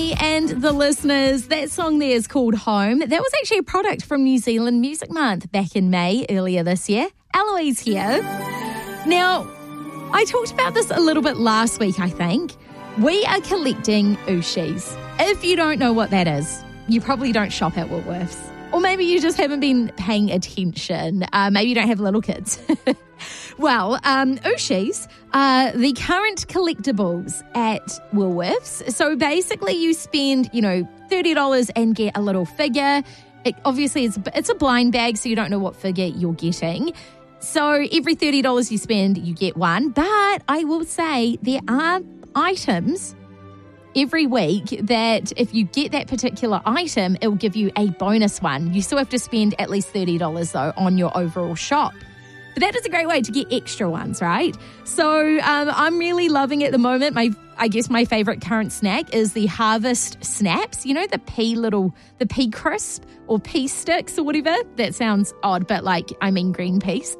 And the listeners, that song there is called Home. That was actually a product from New Zealand Music Month back in May earlier this year. Eloise here. Now, I talked about this a little bit last week, I think. We are collecting Ooshis. If you don't know what that is, you probably don't shop at Woolworths. Or maybe you just haven't been paying attention. Maybe you don't have little kids. Well, Ooshis are the current collectibles at Woolworths. So basically you spend, $30 and get a little figure. Obviously, it's a blind bag, so you don't know what figure you're getting. So every $30 you spend, you get one. But I will say there are items every week that if you get that particular item, it will give you a bonus one. You still have to spend at least $30 though on your overall shop. But that is a great way to get extra ones, right? So I'm really loving it at the moment. I guess my favourite current snack is the Harvest Snaps. You know, the pea crisp or pea sticks or whatever. That sounds odd, but green peas.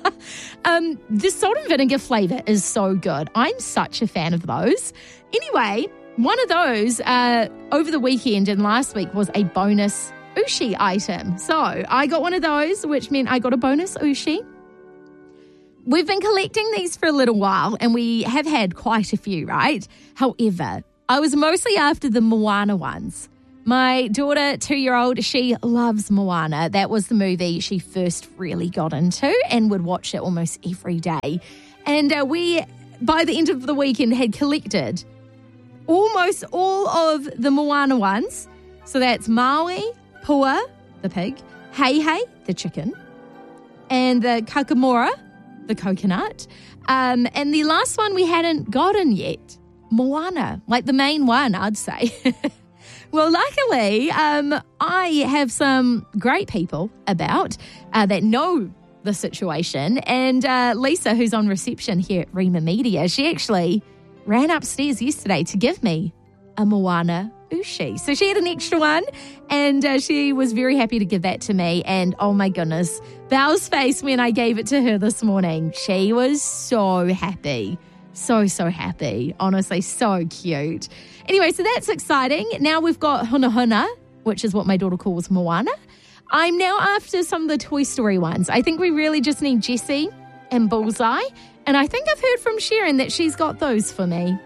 The salt and vinegar flavour is so good. I'm such a fan of those. Anyway, one of those over the weekend and last week was a bonus Ooshie item. So I got one of those, which meant I got a bonus Ooshie. We've been collecting these for a little while and we have had quite a few, right? However, I was mostly after the Moana ones. My daughter, 2-year-old, she loves Moana. That was the movie she first really got into and would watch it almost every day. And we, by the end of the weekend, had collected almost all of the Moana ones. So that's Maui, Pua, the pig, Hei, the chicken, and the Kakamora, the coconut. And the last one we hadn't gotten yet, Moana, the main one, I'd say. Well, luckily, I have some great people about that know the situation. And Lisa, who's on reception here at Rima Media, she actually ran upstairs yesterday to give me a Moana Ooshie. So she had an extra one and she was very happy to give that to me. And oh my goodness, Belle's face when I gave it to her this morning, she was so happy. So happy. Honestly, so cute. Anyway, so that's exciting. Now we've got Huna Huna, which is what my daughter calls Moana. I'm now after some of the Toy Story ones. I think we really just need Jessie and Bullseye. And I think I've heard from Sharon that she's got those for me.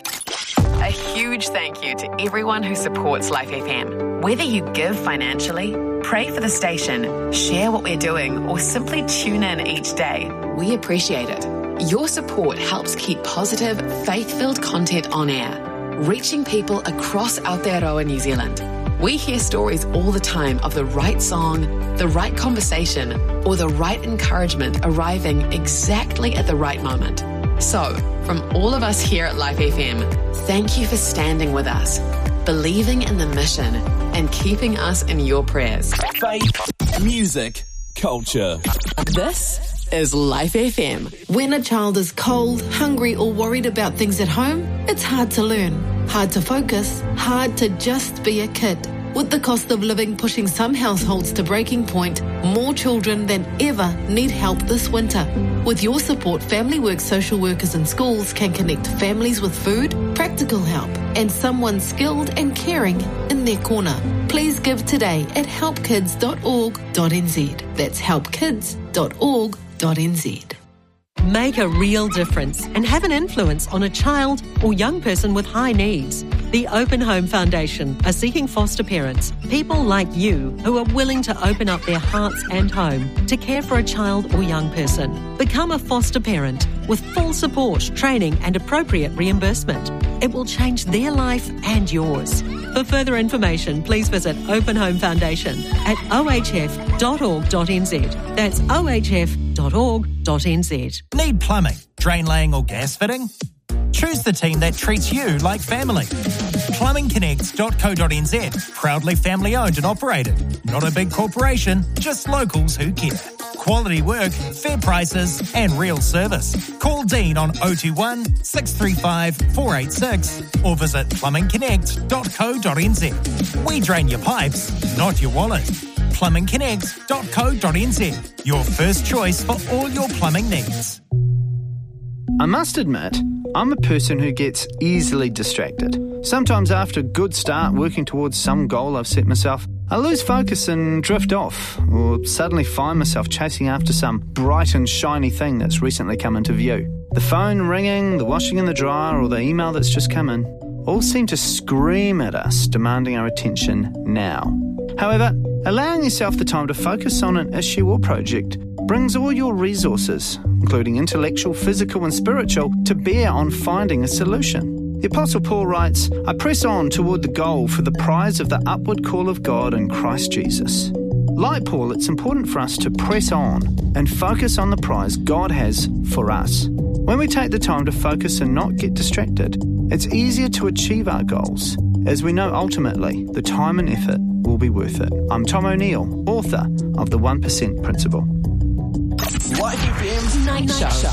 A huge thank you to everyone who supports Life FM. Whether you give financially, pray for the station, share what we're doing, or simply tune in each day, we appreciate it. Your support helps keep positive, faith-filled content on air, reaching people across Aotearoa, New Zealand. We hear stories all the time of the right song, the right conversation, or the right encouragement arriving exactly at the right moment. So, from all of us here at Life FM, thank you for standing with us, believing in the mission, and keeping us in your prayers. Faith, music, culture. This is Life FM. When a child is cold, hungry, or worried about things at home, it's hard to learn, hard to focus, hard to just be a kid. With the cost of living pushing some households to breaking point, more children than ever need help this winter. With your support, Family Work social workers in schools can connect families with food, practical help, and someone skilled and caring in their corner. Please give today at helpkids.org.nz. That's helpkids.org.nz. Make a real difference and have an influence on a child or young person with high needs. The Open Home Foundation are seeking foster parents, people like you who are willing to open up their hearts and home to care for a child or young person. Become a foster parent with full support, training and appropriate reimbursement. It will change their life and yours. For further information, please visit Open Home Foundation at ohf.org.nz. That's ohf.org.nz. Need plumbing, drain laying or gas fitting? Choose the team that treats you like family. Plumbingconnects.co.nz. Proudly family owned and operated. Not a big corporation, just locals who care. Quality work, fair prices and real service. Call Dean on 021 635 486 or visit plumbingconnect.co.nz. We drain your pipes, not your wallet. plumbingconnect.co.nz. Your first choice for all your plumbing needs. I must admit, I'm a person who gets easily distracted. Sometimes after a good start working towards some goal I've set myself, I lose focus and drift off, or suddenly find myself chasing after some bright and shiny thing that's recently come into view. The phone ringing, the washing in the dryer, or the email that's just come in all seem to scream at us, demanding our attention now. However, allowing yourself the time to focus on an issue or project brings all your resources, including intellectual, physical and spiritual, to bear on finding a solution. The Apostle Paul writes, "I press on toward the goal for the prize of the upward call of God in Christ Jesus." Like Paul, it's important for us to press on and focus on the prize God has for us. When we take the time to focus and not get distracted, it's easier to achieve our goals, as we know ultimately the time and effort will be worth it. I'm Tom O'Neill, author of The 1% Principle. Life FM Night Show.